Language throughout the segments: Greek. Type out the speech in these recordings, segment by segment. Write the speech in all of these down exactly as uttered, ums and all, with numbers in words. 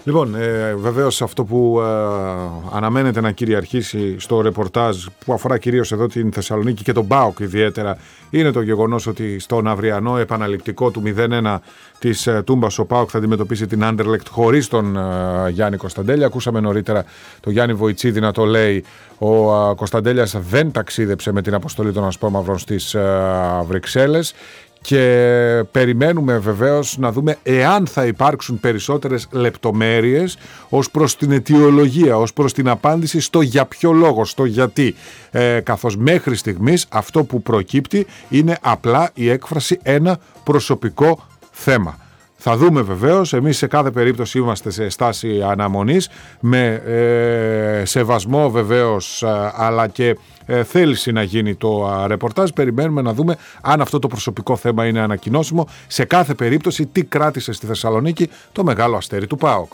Λοιπόν, ε, βεβαίως αυτό που ε, αναμένεται να κυριαρχήσει στο ρεπορτάζ που αφορά κυρίως εδώ την Θεσσαλονίκη και τον ΠΑΟΚ ιδιαίτερα είναι το γεγονός ότι στον αυριανό επαναληπτικό του μηδέν ένα της ε, Τούμπας ο ΠΑΟΚ θα αντιμετωπίσει την Άντερλεκτ χωρίς τον ε, Γιάννη Κωνσταντέλια. Ακούσαμε νωρίτερα τον Γιάννη Βοητσίδη να το λέει. Ο ε, Κωνσταντέλιας δεν ταξίδεψε με την αποστολή των Ασπρόμαυρων στις ε, Βρυξέλλες. Και περιμένουμε βεβαίως να δούμε εάν θα υπάρξουν περισσότερες λεπτομέρειες ως προς την αιτιολογία, ως προς την απάντηση στο για ποιο λόγο, στο γιατί. Ε, καθώς μέχρι στιγμής αυτό που προκύπτει είναι απλά η έκφραση ένα προσωπικό θέμα. Θα δούμε βεβαίως, εμείς σε κάθε περίπτωση είμαστε σε στάση αναμονής με ε, σεβασμό βεβαίως αλλά και ε, θέληση να γίνει το α, ρεπορτάζ. Περιμένουμε να δούμε αν αυτό το προσωπικό θέμα είναι ανακοινώσιμο. Σε κάθε περίπτωση τι κράτησε στη Θεσσαλονίκη το μεγάλο αστέρι του ΠΑΟΚ.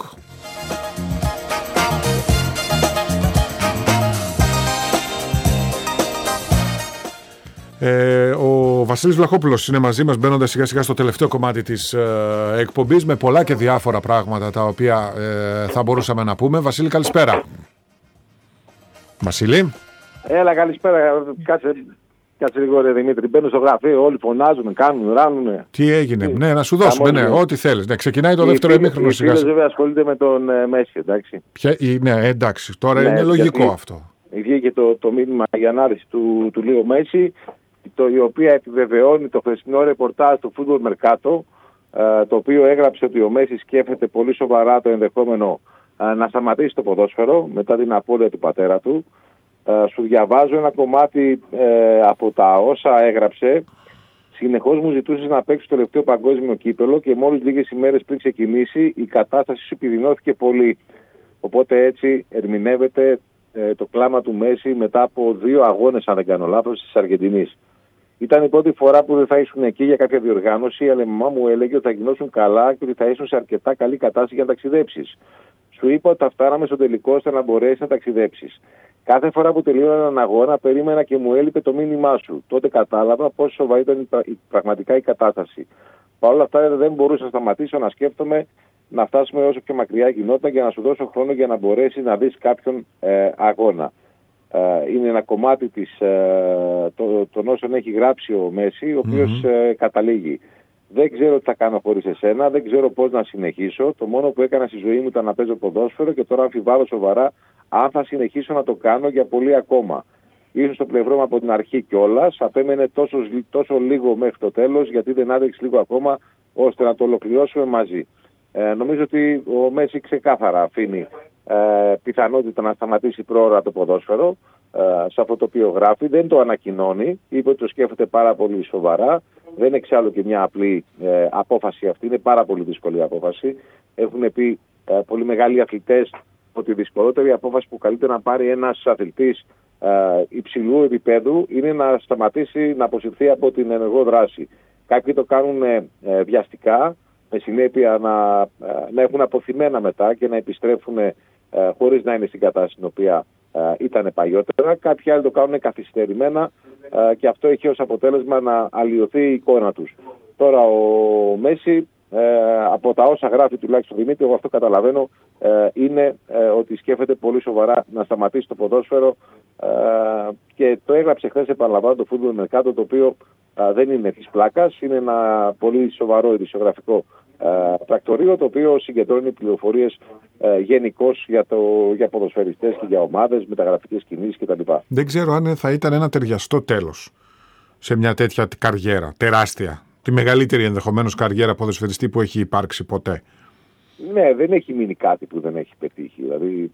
Ε, ο Βασίλης Βλαχόπουλος είναι μαζί μας μπαίνοντας σιγά σιγά στο τελευταίο κομμάτι της ε, εκπομπής με πολλά και διάφορα πράγματα τα οποία ε, θα μπορούσαμε να πούμε. Βασίλη, καλησπέρα. Βασίλη. Έλα, καλησπέρα. Κάτσε, κάτσε λίγο ρε Δημήτρη. Μπαίνουν στο γραφείο, όλοι φωνάζουν, κάνουν, ράνουν. Τι έγινε, ναι, να σου δώσουμε, ναι, ό,τι θέλεις. Ναι, ξεκινάει το δεύτερο ημίχρονο σιγά σιγά. βέβαια ασχολείται με τον ε, Μέση, εντάξει. Ποια, ναι, εντάξει, τώρα ναι, είναι λογικό γιατί αυτό. Βγήκε το, το μήνυμα για ανάρρηση του, του Λίο Μέση, το, η οποία επιβεβαιώνει το χθεσινό ρεπορτάζ του Football Mercato, ε, το οποίο έγραψε ότι ο Μέση σκέφτεται πολύ σοβαρά το ενδεχόμενο ε, να σταματήσει το ποδόσφαιρο μετά την απώλεια του πατέρα του. Ε, σου διαβάζω ένα κομμάτι ε, από τα όσα έγραψε. Συνεχώς μου ζητούσες να παίξεις το τελευταίο παγκόσμιο κύπελο και μόλις λίγες ημέρες πριν ξεκινήσει η κατάσταση σου επιδεινώθηκε πολύ. Οπότε έτσι ερμηνεύεται ε, το κλάμα του Μέση μετά από δύο αγώνες, αν δεν κάνω λάθος, της Αργεντινής. Ήταν η πρώτη φορά που δεν θα ήσουν εκεί για κάποια διοργάνωση, αλλά η μαμά μου έλεγε ότι θα γινώσουν καλά και ότι θα ήσουν σε αρκετά καλή κατάσταση για να ταξιδέψεις. Σου είπα ότι θα φτάναμε στο τελικό ώστε να μπορέσεις να ταξιδέψεις. Κάθε φορά που τελείωνα έναν αγώνα, περίμενα και μου έλειπε το μήνυμά σου. Τότε κατάλαβα πόσο σοβαρή ήταν πραγματικά η κατάσταση. Παρ' όλα αυτά, δεν μπορούσα να σταματήσω να σκέφτομαι να φτάσουμε όσο πιο μακριά γινόταν για να σου δώσω χρόνο για να μπορέσεις να δεις κάποιον ε, αγώνα. Ε, είναι ένα κομμάτι της, ε, το, των όσων έχει γράψει ο Μέση, ο οποίος mm-hmm. ε, καταλήγει. Δεν ξέρω τι θα κάνω χωρίς εσένα, δεν ξέρω πώς να συνεχίσω. Το μόνο που έκανα στη ζωή μου ήταν να παίζω ποδόσφαιρο και τώρα αμφιβάλλω σοβαρά αν θα συνεχίσω να το κάνω για πολύ ακόμα. Ήσουν στο πλευρό μου από την αρχή κιόλας, απέμενε τόσο, τόσο λίγο μέχρι το τέλος, γιατί δεν άδειξε λίγο ακόμα ώστε να το ολοκληρώσουμε μαζί. Ε, νομίζω ότι ο Μέση ξεκάθαρα αφήνει ε, πιθανότητα να σταματήσει πρόωρα το ποδόσφαιρο, ε, σε αυτό το οποίο γράφει. Δεν το ανακοινώνει, είπε ότι το σκέφτεται πάρα πολύ σοβαρά. Δεν είναι εξάλλου και μια απλή ε, απόφαση αυτή, είναι πάρα πολύ δύσκολη απόφαση. Έχουν πει ε, πολύ μεγάλοι αθλητές ότι η δυσκολότερη απόφαση που καλείται να πάρει ένας αθλητής ε, υψηλού επίπεδου είναι να σταματήσει να αποσυρθεί από την ενεργό δράση. Κάποιοι το κάνουν ε, ε, βιαστικά, με συνέπεια να, ε, να έχουν αποθυμένα μετά και να επιστρέφουν ε, χωρίς να είναι στην κατάσταση στην οποία ε, ήταν παλιότερα. Κάποιοι άλλοι το κάνουν καθυστερημένα ε, και αυτό έχει ως αποτέλεσμα να αλλοιωθεί η εικόνα τους. Τώρα ο Μέση, ε, από τα όσα γράφει τουλάχιστον Δημήτρη, εγώ αυτό καταλαβαίνω, ε, είναι ε, ότι σκέφτεται πολύ σοβαρά να σταματήσει το ποδόσφαιρο ε, και το έγραψε χθες, επαναλαμβάνω, το Football Mercato, το οποίο ε, δεν είναι της πλάκας, είναι ένα πολύ σοβαρό ειδησιογραφικό ε, πρακτορείο, το οποίο συγκεντρώνει πληροφορίες ε, γενικώς για, το, για ποδοσφαιριστές και για ομάδες, μεταγραφικές κινήσεις κτλ. Δεν ξέρω αν θα ήταν ένα ταιριαστό τέλος σε μια τέτοια καριέρα, τεράστια. Τη μεγαλύτερη ενδεχομένως καριέρα ποδοσφαιριστή που έχει υπάρξει ποτέ. Ναι, δεν έχει μείνει κάτι που δεν έχει πετύχει. Δηλαδή,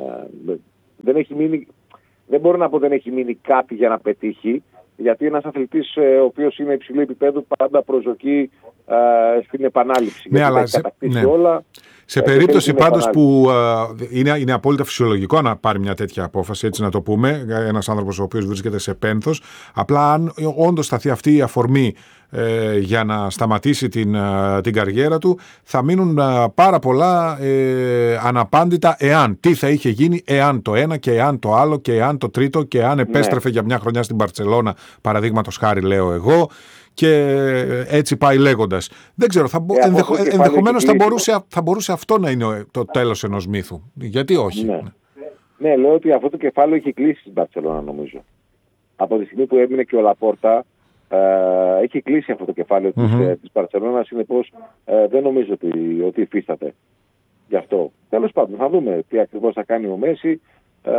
ε, δεν έχει μείνει, δεν μπορώ να πω δεν έχει μείνει κάτι για να πετύχει, γιατί ένας αθλητής ε, ο οποίος είναι υψηλού επίπεδου πάντα προσδοκεί ε, στην επανάληψη. Ναι, αλλά σε, ναι. όλα, σε περίπτωση πάντως που ε, είναι, είναι απόλυτα φυσιολογικό να πάρει μια τέτοια απόφαση, έτσι να το πούμε, ένας άνθρωπος ο οποίος βρίσκεται σε πένθος, απλά αν όντως σταθεί αυτή η αφορμή ε, για να σταματήσει την, ε, την καριέρα του, θα μείνουν ε, πάρα πολλά ε, αναπάντητα εάν. Τι θα είχε γίνει εάν το ένα και εάν το άλλο και εάν το τρίτο και αν επέστρεφε ναι. για μια χρονιά στην Μπαρτσελώνα, παραδείγματος χάρη λέω εγώ, και έτσι πάει λέγοντας. Δεν ξέρω, θα μπο... ε, ενδεχο... ενδεχομένως θα μπορούσε, θα μπορούσε αυτό να είναι το τέλος ενός μύθου. Γιατί όχι. Ναι. Ναι, λέω ότι αυτό το κεφάλαιο έχει κλείσει στην Μπαρσελόνα, νομίζω. Από τη στιγμή που έμεινε και ο Λαπόρτα, ε, έχει κλείσει αυτό το κεφάλαιο mm-hmm. της, ε, της Μπαρσελόνας. Συνεπώς, ε, δεν νομίζω ότι, ότι υφίσταται γι' αυτό. Τέλος πάντων, θα δούμε τι ακριβώς θα κάνει ο Μέση. Ε,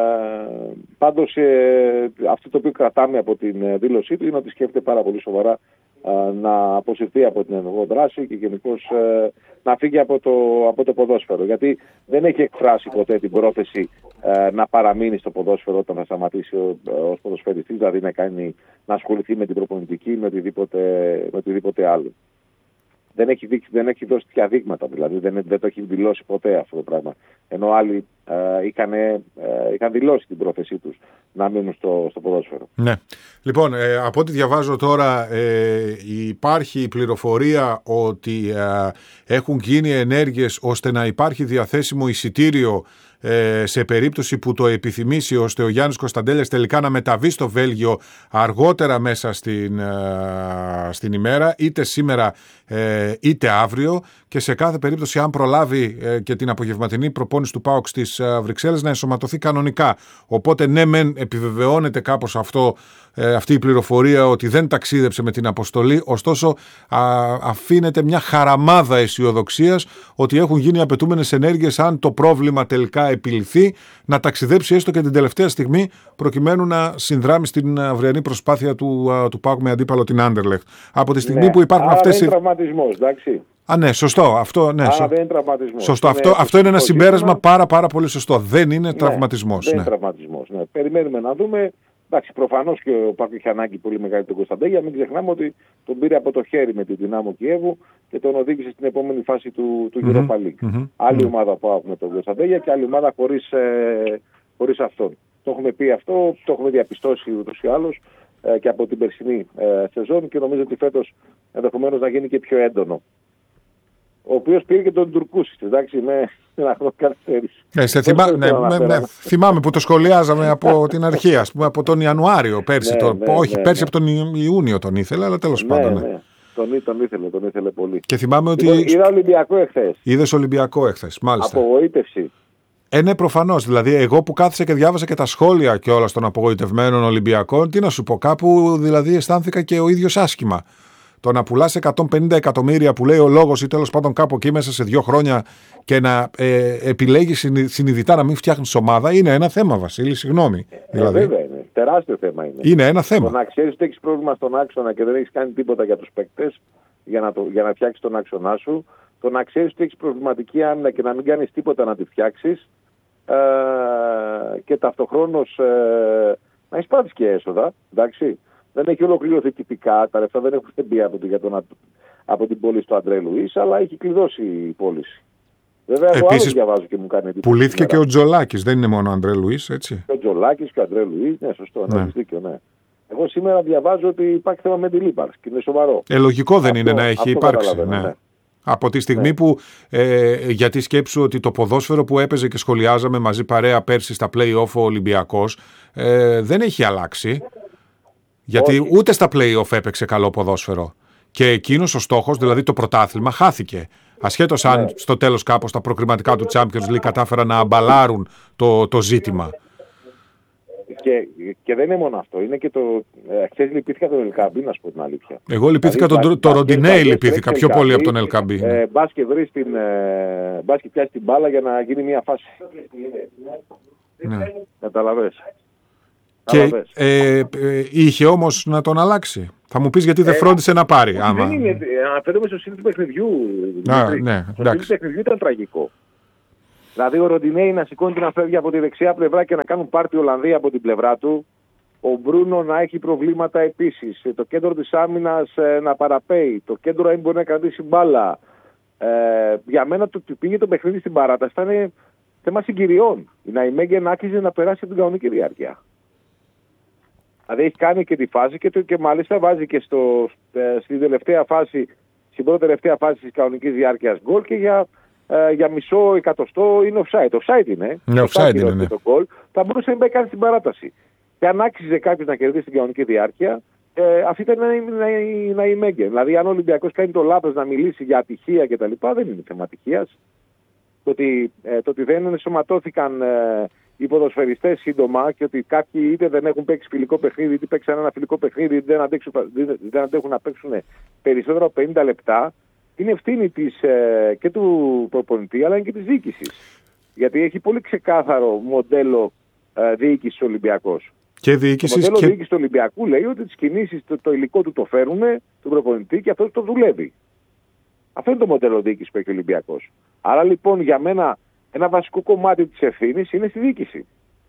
πάντως, ε, αυτό το οποίο κρατάμε από την ε, δήλωσή του είναι ότι σκέφτεται πάρα πολύ σοβαρά ε, να αποσυρθεί από την ενεργό δράση και γενικώς ε, να φύγει από το, από το ποδόσφαιρο. Γιατί δεν έχει εκφράσει ποτέ την πρόθεση ε, να παραμείνει στο ποδόσφαιρο όταν θα σταματήσει ως ποδοσφαιριστής, δηλαδή να, κάνει, να ασχοληθεί με την προπονητική ή με οτιδήποτε, με οτιδήποτε άλλο. Δεν έχει, δείξει, δεν έχει δώσει τέτοια δείγματα, δηλαδή δεν, δεν το έχει δηλώσει ποτέ αυτό το πράγμα. Ενώ άλλοι ε, είχαν, ε, είχαν δηλώσει την πρόθεσή τους να μείνουν στο, στο ποδόσφαιρο. Ναι. Λοιπόν, ε, από ό,τι διαβάζω τώρα, ε, υπάρχει η πληροφορία ότι ε, έχουν γίνει ενέργειες ώστε να υπάρχει διαθέσιμο εισιτήριο ε, σε περίπτωση που το επιθυμήσει, ώστε ο Γιάννης Κωνσταντέλιας τελικά να μεταβεί στο Βέλγιο αργότερα μέσα στην, ε, στην ημέρα, είτε σήμερα ε, είτε αύριο, και σε κάθε περίπτωση, αν προλάβει ε, και την απογευματινή προπόνηση του ΠΑΟΚ στις ε, Βρυξέλλες, να ενσωματωθεί κανονικά. Οπότε ναι, μεν επιβεβαιώνεται κάπως αυτό, ε, αυτή η πληροφορία ότι δεν ταξίδεψε με την αποστολή, ωστόσο α, αφήνεται μια χαραμάδα αισιοδοξίας ότι έχουν γίνει απαιτούμενες ενέργειες, αν το πρόβλημα τελικά επιληθεί, να ταξιδέψει έστω και την τελευταία στιγμή προκειμένου να συνδράμει στην αυριανή προσπάθεια του, του ΠΑΟΚ με αντίπαλο την Άντερλεχτ. Από τη στιγμή ναι, που υπάρχουν αυτές οι... εντάξει. Α, ναι, σωστό. Αυτό, ναι, Άρα σω... δεν είναι τραυματισμός. Σωστό. Είναι αυτό, αυτό είναι ένα συμπέρασμα σύστημα. πάρα, πάρα πολύ σωστό. Δεν είναι ναι, τραυματισμός. Δεν ναι. είναι τραυματισμός. Ναι. Περιμένουμε να δούμε. Εντάξει, προφανώς και ο Πάκο είχε ανάγκη πολύ μεγάλη τον Κωνσταντέλια. Μην ξεχνάμε ότι τον πήρε από το χέρι με τη Δυνάμο Κιέβου και τον οδήγησε στην επόμενη φάση του, του mm-hmm. Europa League. Mm-hmm. Άλλη mm-hmm. ομάδα που με τον Κωνσταντέλια και άλλη ομάδα χωρίς, ε, χωρίς αυτόν. Το έχουμε πει αυτό, το έχουμε διαπιστώσει ούτως ή άλλως ε, και από την περσινή ε, σεζόν και νομίζω ότι φέτος ενδεχομένως να γίνει και πιο έντονο. Ο οποίος πήρε και τον Τουρκούσης, εντάξει, με ένα χρόνο καθυστέρηση. Ναι, θυμά... ναι, ναι, ναι, θυμάμαι που το σχολιάζαμε από την αρχή, ας πούμε, από τον Ιανουάριο πέρσι. Ναι, το... ναι, όχι, ναι, πέρσι ναι. από τον Ιούνιο τον ήθελε, αλλά τέλος ναι, πάντων. Ναι. Ναι. Τον, τον ήθελε, τον ήθελε πολύ. Και θυμάμαι ότι... Είδα Ολυμπιακό εχθές. Είδες Ολυμπιακό εχθές, μάλιστα. Απογοήτευση. Ε, ναι, προφανώς. Δηλαδή, εγώ που κάθισα και διάβασα και τα σχόλια κιόλας των απογοητευμένων Ολυμπιακών, τι να σου πω, κάπου δηλαδή αισθάνθηκα και ο ίδιος άσχημα. Το να πουλάς εκατόν πενήντα εκατομμύρια που λέει ο λόγος ή τέλος πάντων κάπου εκεί μέσα σε δύο χρόνια και να ε, επιλέγεις συνειδητά να μην φτιάχνεις ομάδα είναι ένα θέμα, Βασίλη, συγγνώμη. Ε, δηλαδή. Βέβαια είναι. Τεράστιο θέμα είναι. Είναι ένα θέμα. Το να ξέρεις ότι έχεις πρόβλημα στον άξονα και δεν έχεις κάνει τίποτα για τους παίκτες για να, το, για να φτιάξεις τον άξονά σου. Το να ξέρεις ότι έχεις προβληματική άμυνα και να μην κάνεις τίποτα να τη φτιάξεις ε, και ταυτοχρόνως ε, να εισπράττεις και έσοδα. Εντάξει. Δεν έχει ολοκληρωθεί τυπικά, τα λεφτά δεν έχουν μπει από, για τον, από την πώληση του Αντρέ Λουίς, αλλά έχει κλειδώσει η πώληση. Βέβαια, εγώ άλλο διαβάζω και μου κάνει εντύπωση. Πουλήθηκε και ο Τζολάκης, δεν είναι μόνο ο Αντρέ Λουίς, έτσι. Και ο Τζολάκης και ο Αντρέ Λουίς, ναι, σωστό, ναι. Έχεις δίκιο, ναι. Εγώ σήμερα διαβάζω ότι υπάρχει θέμα με την ύπαρξη και είναι σοβαρό. Ε, λογικό δεν αυτό, είναι να έχει υπάρξει. Ναι. Ναι. Από τη στιγμή ναι. που, ε, γιατί σκέψου ότι το ποδόσφαιρο που έπαιζε και σχολιάζαμε μαζί παρέα πέρσι στα play-off ο Ολυμπιακός, ε, δεν έχει αλλάξει. Γιατί όχι. Ούτε στα play-off έπαιξε καλό ποδόσφαιρο. Και εκείνος ο στόχος, δηλαδή το πρωτάθλημα, χάθηκε. Ασχέτως αν ναι. στο τέλος κάπως τα προκριματικά του Champions League κατάφεραν να αμπαλάρουν το, το ζήτημα. Και, και δεν είναι μόνο αυτό. Είναι και το. Ε, χθες λυπήθηκα τον Ελκαμπή, να σου πω την αλήθεια. Εγώ λυπήθηκα δηλαδή, τον το Ροντινέι, λυπήθηκα πιο πολύ από τον Ελκαμπή. Ε, Μπας και βρει την. Ε, Μπας και πιάσει την μπάλα για να γίνει μια φάση. Ναι. Καταλαβες. Και ε, ε, είχε όμως να τον αλλάξει. Θα μου πεις γιατί δεν ε, φρόντισε να πάρει. Δεν άμα... είναι. Αναφέρομαι στο σύνθημα του παιχνιδιού. Α, ναι, το σύνθημα του παιχνιδιού ήταν τραγικό. Δηλαδή ο Ροντινέι να σηκώνει να φεύγει από τη δεξιά πλευρά και να κάνουν πάρτι Ολλανδία από την πλευρά του. Ο Μπρούνο να έχει προβλήματα επίσης. Το κέντρο της άμυνας ε, να παραπέει. Το κέντρο δεν μπορεί να κρατήσει μπάλα. Ε, για μένα το ότι πήγε το παιχνίδι στην παράταση ήταν θέμα συγκυριών. Η Ναϊμέγεν άκουσε να περάσει από την κανονική διάρκεια. Δηλαδή έχει κάνει και τη φάση και, το, και μάλιστα βάζει και στο, ε, στην τελευταία φάση, στην πρώτη τελευταία φάση της κανονικής διάρκειας γκολ και για, ε, για μισό εκατοστό είναι offside. Offside είναι. Ναι, offside είναι, ναι. Το γκολ θα μπορούσε να μην πάει καν στην παράταση. Και αν άξιζε κάποιος να κερδίσει την κανονική διάρκεια, Ε, αυτή ήταν να η Μέγκε. Δηλαδή, αν ο Ολυμπιακός κάνει το λάθος να μιλήσει για ατυχία κτλ., δεν είναι θέμα ατυχίας. Το ότι, ε, το ότι δεν ενσωματώθηκαν ε, οι ποδοσφαιριστές σύντομα και ότι κάποιοι είτε δεν έχουν παίξει φιλικό παιχνίδι, είτε παίξαν ένα φιλικό παιχνίδι, είτε δεν αντέξουν, δεν αντέχουν να παίξουν περισσότερο από πενήντα λεπτά, είναι ευθύνη της, ε, και του προπονητή αλλά και της διοίκησης. Γιατί έχει πολύ ξεκάθαρο μοντέλο ε, διοίκησης ο Ολυμπιακός. Και διοίκησης. Το μοντέλο και... διοίκησης του Ολυμπιακού λέει ότι τις κινήσεις, το, το υλικό του το φέρουν τον προπονητή και αυτός το δουλεύει. Αυτό είναι το μοντέλο διοίκησης που έχει ο Ολυμπιακός. Άρα λοιπόν για μένα ένα βασικό κομμάτι της ευθύνης είναι στη διοίκηση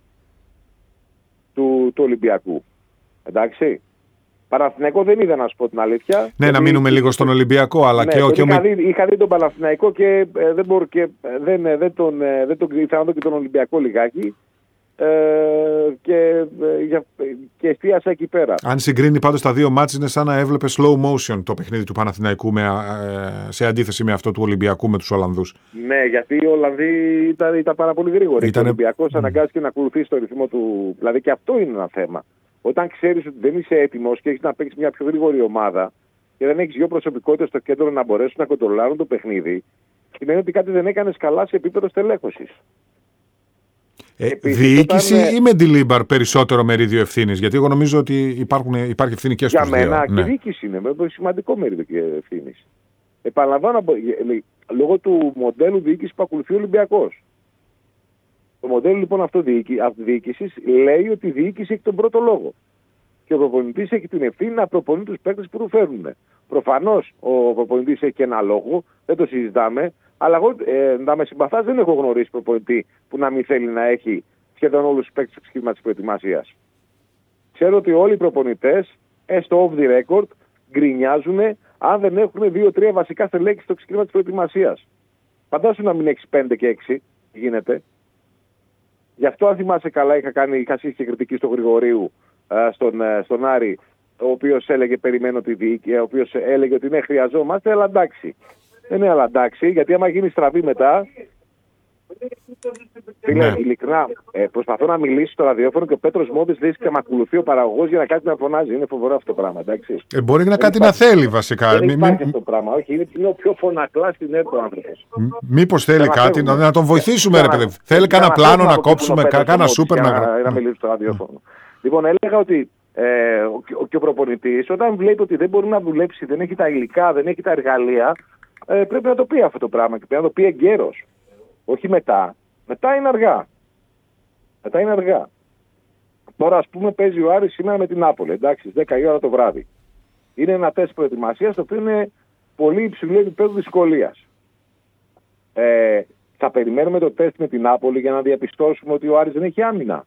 του, του Ολυμπιακού. Εντάξει. Παναθηναϊκό δεν είδα, να σου πω την αλήθεια. Ναι, γιατί... να μείνουμε λίγο στον Ολυμπιακό, αλλά ναι, και ο. Είχα, δει, είχα δει τον Παναθηναϊκό και, ε, δεν, μπορώ, και ε, δεν, ε, δεν τον. Ε, δεν τον ήθελα να δω και τον Ολυμπιακό λιγάκι. Ε, και, ε, και εστίασα εκεί πέρα. Αν συγκρίνει πάντως τα δύο μάτς, είναι σαν να έβλεπε slow motion το παιχνίδι του Παναθηναϊκού με, ε, σε αντίθεση με αυτό του Ολυμπιακού με τους Ολλανδούς. Ναι, γιατί οι Ολλανδοί ήταν, ήταν πάρα πολύ γρήγοροι. Ήτανε... Ο Ολυμπιακός mm. αναγκάστηκε να ακολουθήσει το ρυθμό του. Δηλαδή και αυτό είναι ένα θέμα. Όταν ξέρεις ότι δεν είσαι έτοιμος και έχεις να παίξεις μια πιο γρήγορη ομάδα και δεν έχεις δύο προσωπικότητες στο κέντρο να μπορέσουν να κοντρολάρουν το παιχνίδι, σημαίνει ότι κάτι δεν έκανες καλά σε επίπεδο στελέχωσης. Ε, διοίκηση όταν... ή με Ντιλίμπαρ περισσότερο μερίδιο ευθύνης? Γιατί εγώ νομίζω ότι υπάρχουν, υπάρχει ευθύνη και στους δύο. Για μένα δύο. και ναι. διοίκηση είναι με σημαντικό μερίδιο ευθύνης. Επαναλαμβάνω, λόγω του μοντέλου διοίκησης που ακολουθεί ο Ολυμπιακός. Το μοντέλο λοιπόν αυτό διοίκησης λέει ότι η διοίκηση έχει τον πρώτο λόγο. Και ο προπονητής έχει την ευθύνη να προπονεί τους παίκτες που του φέρνουν. Προφανώς ο προπονητής έχει και ένα λόγο, δεν το συζητάμε. Αλλά εγώ, ε, να με συμπαθάς, δεν έχω γνωρίσει προπονητή που να μην θέλει να έχει σχεδόν όλους τους παίκτες στο σχήμα της προετοιμασίας. Ξέρω ότι όλοι οι προπονητές, έστω off the record, γκρινιάζουν αν δεν έχουν δύο τρία βασικά στελέχη στο σχήμα της προετοιμασίας. Φαντάσου να μην έχεις πέντε και έξι, γίνεται. Γι' αυτό, αν θυμάσαι καλά, είχα κάνει, είχα σύστηκε κριτική στο Γρηγορίου, στον, στον Άρη, ο οποίος έλεγε περιμένω τη δίκη, ο οποίος έλεγε ότι ναι, χρειαζόμαστε, αλλά εντάξει. Δεν είναι αλλά εντάξει, γιατί άμα γίνει στραβή μετά. Φίλε, ναι. ειλικρινά, ε, προσπαθώ να μιλήσω στο ραδιόφωνο και ο Πέτρος Μόντες λέει και με ακολουθεί ο παραγωγός για να κάτι να φωνάζει. Είναι φοβερό αυτό το πράγμα, εντάξει. Ε, μπορεί να κάτι υπάρχει, να θέλει βασικά. Δεν μη, υπάρχει μη... αυτό το πράγμα, όχι. Είναι, είναι ο πιο φωνακλά στην έρθο άνθρωπος. Μήπως θέλει κάτι, να, να τον βοηθήσουμε, ρε παιδί. Θέλει κανένα πλάνο να κόψουμε, κανένα σούπερ να. Να μιλήσω στο ραδιόφωνο. Λοιπόν, έλεγα ότι. Ε, ο, και ο προπονητής, όταν βλέπει ότι δεν μπορεί να δουλέψει, δεν έχει τα υλικά, δεν έχει τα εργαλεία, ε, πρέπει να το πει αυτό το πράγμα και πρέπει να το πει εγκαίρος. Όχι μετά. Μετά είναι αργά. Μετά είναι αργά. Τώρα, ας πούμε, παίζει ο Άρης σήμερα με την Νάπολη. Εντάξει, δέκα η ώρα το βράδυ. Είναι ένα τεστ προετοιμασίας το οποίο είναι πολύ υψηλό επίπεδο δυσκολίας. Ε, θα περιμένουμε το τεστ με την Νάπολη για να διαπιστώσουμε ότι ο Άρης δεν έχει άμυνα.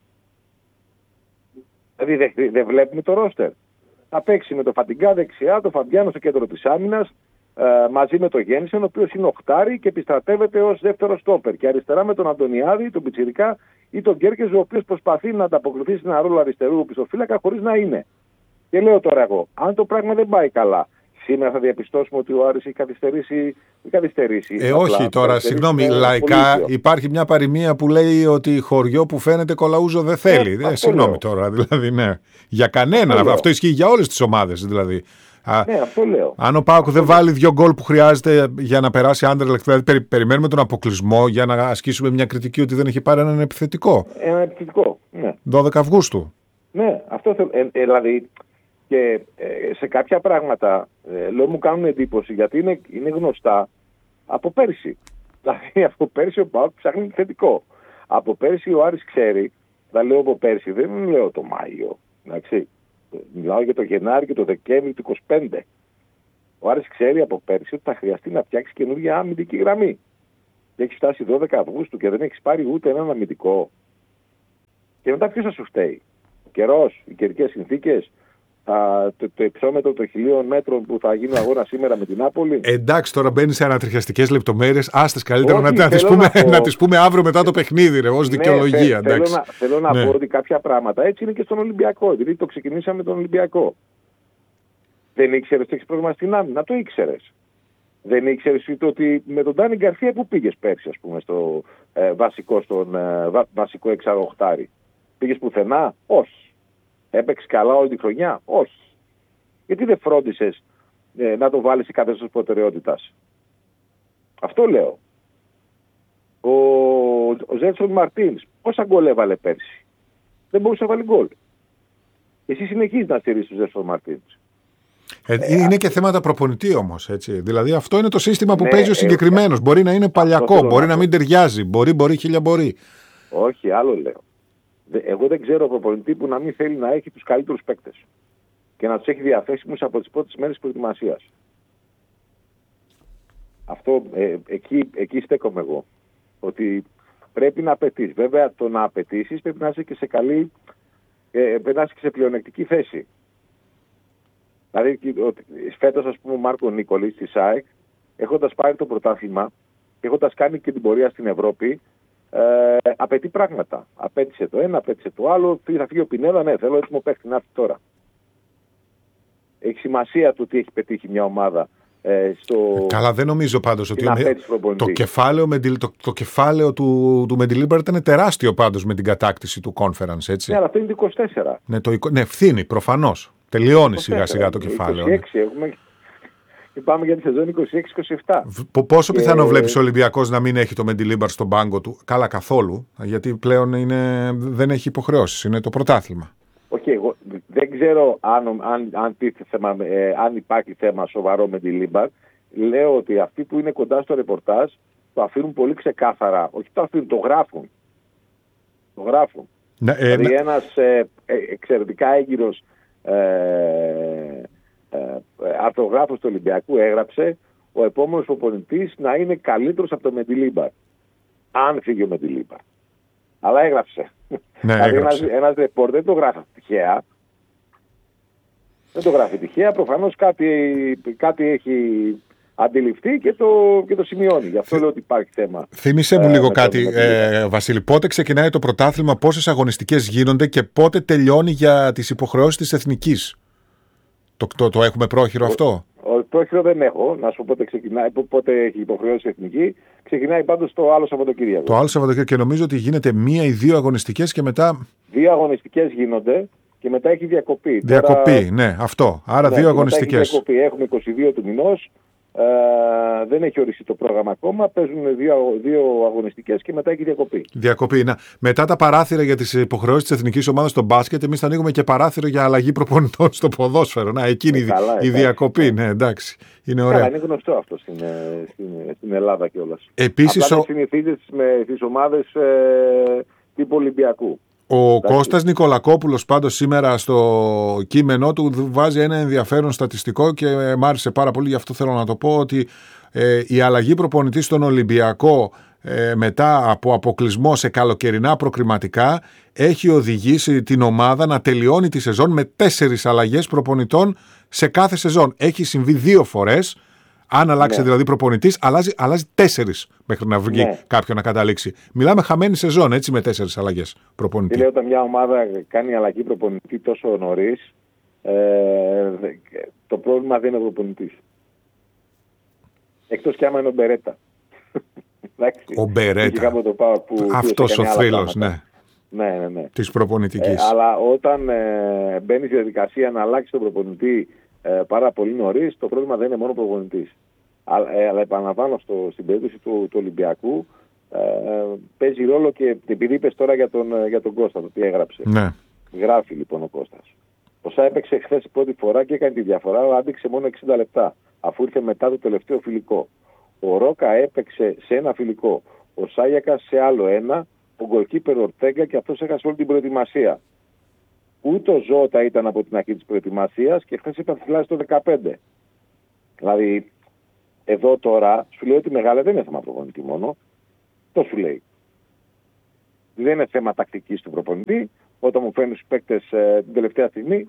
Δηλαδή δεν δε βλέπουμε το ρόστερ. Θα παίξει με το Φαντιγκά δεξιά, το Φαμπιάνο στο κέντρο της άμυνας, ε, μαζί με το Γέννησεν, ο οποίος είναι οχτάρι και επιστρατεύεται ως δεύτερο στόπερ. Και αριστερά με τον Αντωνιάδη, τον Πιτσιρικά ή τον Γκέρκεζ, ο οποίος προσπαθεί να ανταποκριθεί σε ένα ρόλο αριστερού πιστοφύλακα χωρίς να είναι. Και λέω τώρα εγώ, αν το πράγμα δεν πάει καλά, σήμερα θα διαπιστώσουμε ότι ο Άρης έχει καθυστερήσει. καθυστερήσει ε, όχι τώρα, συγγνώμη, λαϊκά υπάρχει μια παροιμία που λέει ότι χωριό που φαίνεται κολαούζο δεν θέλει. Ε, ε, συγγνώμη λέω. Τώρα, δηλαδή, ναι. Για κανέναν. Αυτό, αυτό ισχύει για όλες τις ομάδες, δηλαδή. Ναι, αυτό λέω. Αν ο ΠΑΟΚ δεν βάλει δύο γκολ που χρειάζεται για να περάσει Άντερλεχτ, δηλαδή περι, περιμένουμε τον αποκλεισμό για να ασκήσουμε μια κριτική ότι δεν έχει πάρει έναν επιθετικό. Ένα επιθετικό, ναι. δώδεκα Αυγούστου. Ναι, αυτό θέλω. Ε, ε, δηλαδή. Και ε, σε κάποια πράγματα ε, λέω μου κάνουν εντύπωση γιατί είναι, είναι γνωστά από πέρσι. Δηλαδή από πέρσι ο ΠΑΟΚ ψάχνει επιθετικό. Από πέρσι ο Άρης ξέρει, τα λέω από πέρσι, δεν λέω το Μάιο. Εντάξει. Μιλάω για το Γενάρη και το Δεκέμβρη του είκοσι πέντε. Ο Άρης ξέρει από πέρσι ότι θα χρειαστεί να φτιάξει καινούργια αμυντική γραμμή. Και έχει φτάσει δώδεκα Αυγούστου και δεν έχει πάρει ούτε έναν αμυντικό. Και μετά ποιος θα σου φταίει? Ο καιρός, οι καιρικές συνθήκες. Α, το, το υψόμετρο των χιλίων μέτρων που θα γίνει αγώνα σήμερα με την Νάπολη. Εντάξει, τώρα μπαίνει σε ανατριχιαστικές λεπτομέρειες. Άστες καλύτερα να, να, τις πούμε, να, να τις πούμε αύριο μετά το παιχνίδι, ρε, ως δικαιολογία. Ναι, θε, θέλω να, θέλω να ναι. πω ότι κάποια πράγματα έτσι είναι και στον Ολυμπιακό. Δηλαδή το ξεκινήσαμε με τον Ολυμπιακό. Δεν ήξερες ότι έχεις πρόβλημα στην άμυνα, το ήξερες. Δεν ήξερες ότι με τον Ντάνι Γκαρσία που πήγες πέρσι, ας πούμε, στο ε, βασικό, στον, ε, βα, βασικό εξαροχτάρι. Πήγες πουθενά? Όχι. Έπαιξε καλά όλη τη χρονιά? Όχι. Γιατί δεν φρόντισες ε, να το βάλεις σε καθεστώς προτεραιότητας? Αυτό λέω. Ο, ο Ζέλσον Μαρτίνς πόσα γκολ έβαλε πέρσι? Δεν μπορούσε να βάλει γκολ. Εσύ συνεχίζεις να στηρίζεις τον Ζέλσον Μαρτίνς. Ε, είναι ε, και θέματα προπονητή όμως. Έτσι. Δηλαδή αυτό είναι το σύστημα που ναι, παίζει ο συγκεκριμένος. Ε, μπορεί να είναι παλιακό, μπορεί να μην ταιριάζει, μπορεί, μπορεί, χίλια μπορεί. Όχι, άλλο λέω. Εγώ δεν ξέρω προπονητή που να μην θέλει να έχει τους καλύτερους παίκτες και να τους έχει διαθέσιμους από τις πρώτες μέρες προετοιμασίας. Αυτό, ε, εκεί, εκεί στέκομαι εγώ. Ότι πρέπει να απαιτείς. Βέβαια το να απαιτήσεις πρέπει να είσαι και σε καλή, ε, πρέπει να είσαι και σε πλεονεκτική θέση. Δηλαδή φέτος, ας πούμε, ο Μάρκο Νίκολης στη ΣΑΕΚ, έχοντας πάρει το πρωτάθλημα και έχοντας κάνει και την πορεία στην Ευρώπη, ε, απαιτεί πράγματα. Απέτησε το ένα, απέτησε το άλλο. Θα φύγει ο Πινέδα, ναι, θέλω έτοιμο παίχτη να έρθει τώρα. Έχει σημασία το τι έχει πετύχει μια ομάδα. Ε, στο... Καλά, δεν νομίζω πάντως ότι είναι... το, κεφάλαιο με... το, το κεφάλαιο του, του Μεντιλίμπερ ήταν τεράστιο πάντως με την κατάκτηση του conference, έτσι. Ναι, αλλά αυτό είναι το είκοσι τέσσερα. Ναι, το... ναι, φθήνει προφανώς. Τελειώνει σιγά σιγά το κεφάλαιο. είκοσι έξι, ναι. Έχουμε... Πάμε για τη σεζόν είκοσι έξι είκοσι επτά. Πόσο και... πιθανό βλέπεις ο Ολυμπιακός να μην έχει το Μεντιλίμπερ στον πάγκο του? Καλά, καθόλου. Γιατί πλέον είναι... δεν έχει υποχρεώσεις. Είναι το πρωτάθλημα. Όχι, εγώ δεν ξέρω αν, αν, αν, θέμα, ε, αν υπάρχει θέμα σοβαρό με τη Λίμπαρ. Λέω ότι αυτοί που είναι κοντά στο ρεπορτάζ το αφήνουν πολύ ξεκάθαρα. Όχι το αφήνουν, το γράφουν. Το γράφουν. Ναι, ε, δηλαδή ναι. ένας ε, ε, εξαιρετικά έγκυρος ε, ε, αρθρογράφος του Ολυμπιακού έγραψε ο επόμενος προπονητής να είναι καλύτερος από το Μεντιλίμπαρ. Αν φύγει ο Μεντιλίμπαρ. Αλλά έγραψε. Ναι, δηλαδή ένας, ένας ρεπόρτερ δεν το γράφει τυχαία. Δεν το γράφει τυχαία. Προφανώς κάτι, κάτι έχει αντιληφθεί και το, και το σημειώνει. Γι' αυτό λέω ότι υπάρχει θέμα. Θύμισε μου ε, λίγο κάτι, ε, Βασίλη. Πότε ξεκινάει το πρωτάθλημα, πόσες αγωνιστικές γίνονται και πότε τελειώνει για τις υποχρεώσεις της εθνικής? Το, το, το έχουμε πρόχειρο ο, αυτό? Ο, πρόχειρο δεν έχω. Να σου πω πότε ξεκινάει, πότε έχει υποχρεώσει η εθνική. Ξεκινάει πάντως το άλλο Σαββατοκύριακο. Το άλλο Σαββατοκύριακο και νομίζω ότι γίνεται μία ή δύο αγωνιστικές και μετά. Δύο αγωνιστικές γίνονται και μετά έχει διακοπή. Διακοπή, Τώρα... ναι, αυτό. Άρα ναι, δύο αγωνιστικές. Διακοπή. Έχουμε είκοσι δύο του μηνός. Ε, δεν έχει οριστεί το πρόγραμμα ακόμα. Παίζουν δύο, δύο αγωνιστικές και μετά έχει διακοπή. Διακοπή. Να. Μετά τα παράθυρα για τις υποχρεώσεις της εθνικής ομάδας στο μπάσκετ, εμείς θα ανοίγουμε και παράθυρο για αλλαγή προπονητών στο ποδόσφαιρο. Να, εκείνη ε, καλά, η διακοπή. Ναι, εντάξει. Είναι ωραία. Καλά, είναι γνωστό αυτό στην, στην, στην Ελλάδα κιόλας. Επίσης, απλά ο... συνηθίζεται με τις ομάδες ε, τύπου Ολυμπιακού. Ο Εντάξει. Κώστας Νικολακόπουλος πάντως σήμερα στο κείμενό του βάζει ένα ενδιαφέρον στατιστικό και μ' άρεσε πάρα πολύ, γι' αυτό θέλω να το πω, ότι ε, η αλλαγή προπονητή στον Ολυμπιακό ε, μετά από αποκλεισμό σε καλοκαιρινά προκριματικά έχει οδηγήσει την ομάδα να τελειώνει τη σεζόν με τέσσερις αλλαγές προπονητών σε κάθε σεζόν. Έχει συμβεί δύο φορές. Αν αλλάξει ναι. δηλαδή προπονητής, αλλάζει, αλλάζει τέσσερις μέχρι να βγει ναι. κάποιον να καταλήξει. Μιλάμε χαμένη σεζόν, έτσι, με τέσσερις αλλαγές προπονητή. Τι λέω, όταν μια ομάδα κάνει αλλαγή προπονητή τόσο νωρίς, ε, το πρόβλημα δεν είναι ο προπονητής. Εκτός κι άμα είναι ο Μπερέτα. Ο Μπερέτα. Αυτός ο θρύλος, ναι. Ναι, ναι, ναι. Της προπονητικής. Ε, αλλά όταν ε, μπαίνει στη διαδικασία να αλλάξει τον προπονητή Ε, πάρα πολύ νωρίς, το πρόβλημα δεν είναι μόνο ο προπονητής. Αλλά, ε, αλλά επαναλαμβάνω στο, στην περίπτωση του, του Ολυμπιακού ε, παίζει ρόλο και επειδή είπες τώρα για τον, για τον Κώστα, το τι έγραψε. Ναι. Γράφει λοιπόν ο Κώστας. Ο Σά έπαιξε χθες πρώτη φορά και έκανε τη διαφορά, αλλά άντεξε μόνο εξήντα λεπτά, αφού ήρθε μετά το τελευταίο φιλικό. Ο Ρόκα έπαιξε σε ένα φιλικό, ο Σάγιακας σε άλλο ένα, ο γκολκίπερ Ορτέγκα και αυτός έχασε όλη την προετοιμασία. Ούτε ο Ζώτα ήταν από την αρχή της προετοιμασίας και χθες είπα τουλάχιστον δεκαπέντε. Δηλαδή, εδώ τώρα σου λέει ότι μεγάλα δεν είναι θέμα προπονητή μόνο. Το σου λέει. Δεν είναι θέμα τακτικής του προπονητή. Όταν μου φέρνουν τους παίκτες ε, την τελευταία στιγμή.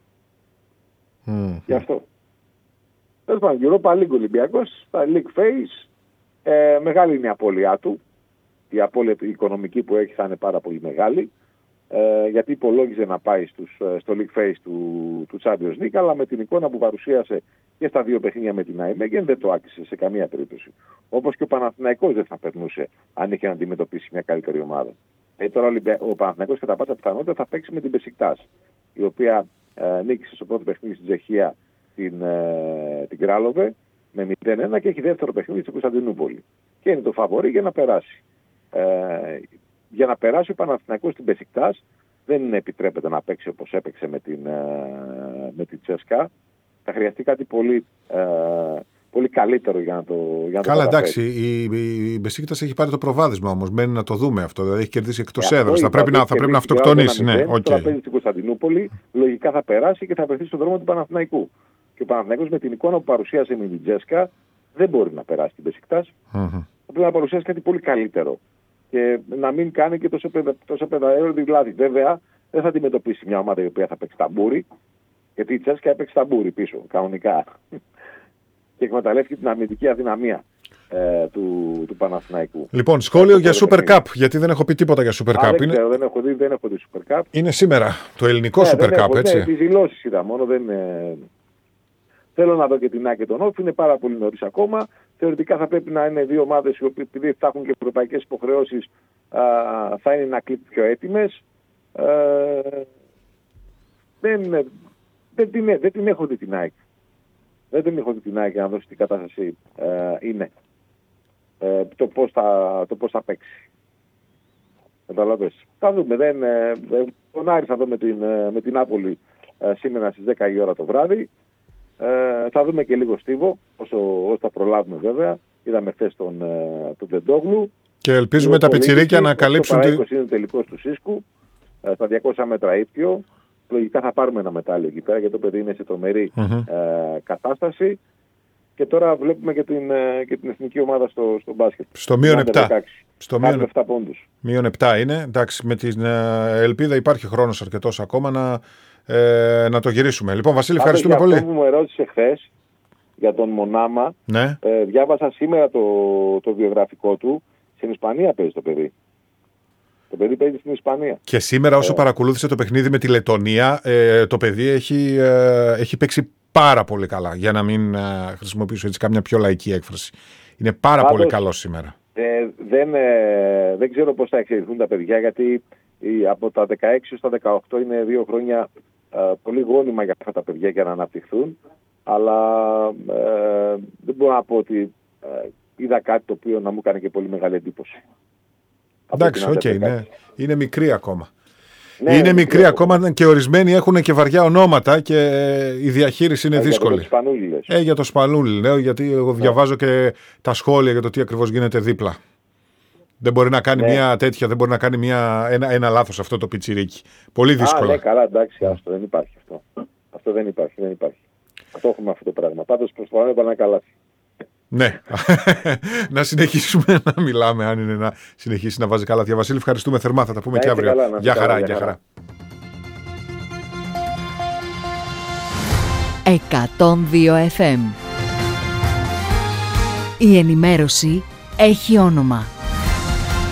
Mm. Γι' αυτό. Τέλος πάντων, Europa League Ολυμπιακός, τα League Phase, ε, μεγάλη είναι η απώλειά του. Η απώλεια η οικονομική που έχει θα είναι πάρα πολύ μεγάλη. Ε, γιατί υπολόγιζε να πάει στους, στο League Phase του, του Champions League, αλλά με την εικόνα που παρουσίασε και στα δύο παιχνίδια με την Νάιμεγεν δεν το άκουσε σε καμία περίπτωση. Όπως και ο Παναθηναϊκός δεν θα περνούσε αν είχε να αντιμετωπίσει μια καλύτερη ομάδα. Ε, τώρα ο Παναθηναϊκός κατά πάσα πιθανότητα θα παίξει με την Μπεσικτάς, η οποία ε, νίκησε στο πρώτο παιχνίδι στην Τσεχία την, ε, την Κράλοβε με μηδέν ένα και έχει δεύτερο παιχνίδι στην Κωνσταντινούπολη. Και είναι το φαβορί για να περάσει. Ε, για να περάσει ο Παναθηναϊκός στην Μπεσικτάς δεν επιτρέπεται να παίξει όπως έπαιξε με την, ε, με την Τσέσκα. Θα χρειαστεί κάτι πολύ, ε, πολύ καλύτερο για να το για να Καλά, το εντάξει, η, η Μπεσίκτας έχει πάρει το προβάδισμα όμως. Μένει να το δούμε αυτό. Δηλαδή έχει κερδίσει εκτός έδρας. Θα πρέπει να, θα πρέπει να αυτοκτονήσει. Ναι, okay. Τώρα παίζει στην Κωνσταντινούπολη, λογικά θα περάσει και θα βρεθεί στον δρόμο του Παναθηναϊκού. Και ο Παναθηναϊκός με την εικόνα που παρουσίασε με την Τσέσκα δεν μπορεί να περάσει την Μπεσικτάς. Mm-hmm. Πρέπει να παρουσιάσει κάτι πολύ καλύτερο. Και να μην κάνει και τόσο, παιδα, τόσο παιδαέρωτη λάθη. Βέβαια, δεν θα αντιμετωπίσει μια ομάδα η οποία θα παίξει ταμπούρι, γιατί η Τσέσκα έπαιξε ταμπούρι πίσω, κανονικά. Και εκμεταλλεύτηκε την αμυντική αδυναμία ε, του, του Παναθηναϊκού. Λοιπόν, σχόλιο για Super Cup, γιατί δεν έχω πει τίποτα για Super Α, Cup. Δεν, είναι... ξέρω, δεν, έχω δει, δεν έχω δει Super Cup. Είναι σήμερα το ελληνικό ναι, Super Cup, έχω, έτσι. Ναι, τις δηλώσεις είδα μόνο, δεν... Ε... Θέλω να δω και την ΑΕΚ και τον Όφ, είναι πάρα πολύ νωρίς ακόμα. Θεωρητικά θα πρέπει να είναι δύο ομάδες οι οποίες, επειδή θα έχουν και ευρωπαϊκές υποχρεώσεις, α, θα είναι ένα κλικ πιο έτοιμες. Ε, δεν, δεν, την, δεν την έχω δει την ΑΕΚ. Δεν την έχω δει την ΑΕΚ για να δώσει την κατάσταση ε, είναι. Ε, το, πώς θα, το πώς θα παίξει. Καταλαβες. Θα δούμε. Δεν, ε, τον Άρη θα δούμε την, με την Νάπολη ε, σήμερα στις δέκα η ώρα το βράδυ. Ε, θα δούμε και λίγο Στίβο, όσο, όσο θα προλάβουμε βέβαια. Είδαμε χθες τον, ε, τον Τεντόγλου. Και ελπίζουμε τα πιτσιρίκια να καλύψουν. Το παρά είναι τελικός του Σίσκου, ε, στα διακόσια μέτρα ίπιο. Λογικά θα πάρουμε ένα μετάλλιο εκεί πέρα, γιατί το παιδί είναι σε τρομερή mm-hmm. ε, κατάσταση. Και τώρα βλέπουμε και την, ε, και την εθνική ομάδα στο, στο μπάσκετ. Στο μείον επτά. Στο μείον επτά πόντους. Μείον επτά είναι. Εντάξει, με την ε, ελπίδα υπάρχει χρόνος αρκετός ακόμα να, ε, να το γυρίσουμε. Λοιπόν, Βασίλη, ευχαριστούμε πολύ. Αυτό που μου ερώτησε χθες για τον Μονάμα, ναι. ε, διάβασα σήμερα το, το βιογραφικό του. Στην Ισπανία παίζει το παιδί. Το παιδί παίζει στην Ισπανία. Και σήμερα όσο ε. παρακολούθησε το παιχνίδι με τη Λετωνία, ε, το παιδί έχει, ε, έχει παίξει πάρα πολύ καλά, για να μην ε, χρησιμοποιήσω έτσι κάμια πιο λαϊκή έκφραση. Είναι πάρα Πάντως, πολύ καλό σήμερα. Ε, δεν, ε, δεν ξέρω πώς θα εξελιχθούν τα παιδιά, γιατί η, από τα δεκαέξι έως τα δεκαοκτώ είναι δύο χρόνια ε, πολύ γόνιμα για αυτά τα παιδιά για να αναπτυχθούν. Αλλά ε, δεν μπορώ να πω ότι ε, είδα κάτι το οποίο να μου έκανε και πολύ μεγάλη εντύπωση. Εντάξει, οκ, okay, ναι. Είναι μικρή ακόμα. Ναι, είναι μικρή ακόμα και ορισμένοι έχουν και βαριά ονόματα και η διαχείριση είναι ε, δύσκολη. Για το Σπανούλη, λες. Ε, για το Σπανούλη λέω, γιατί εγώ διαβάζω και τα σχόλια για το τι ακριβώς γίνεται δίπλα. Δεν μπορεί να κάνει ναι. μια τέτοια, δεν μπορεί να κάνει μια, ένα, ένα λάθος αυτό το πιτσιρίκι. Πολύ δύσκολα. Α, ναι, καλά, εντάξει, αυτό δεν υπάρχει αυτό. Αυτό δεν υπάρχει, δεν υπάρχει. Αυτό έχουμε αυτό το πράγμα. Πάντως προσπαθώ να πάνε καλά. Ναι, να συνεχίσουμε να μιλάμε, αν είναι να συνεχίσει να βάζει καλά. Βασίλη, ευχαριστούμε θερμά, θα τα πούμε να και αύριο. Καλά, για χαρά, καλά, για χαρά. εκατόν δύο εφ εμ. Η ενημέρωση έχει όνομα.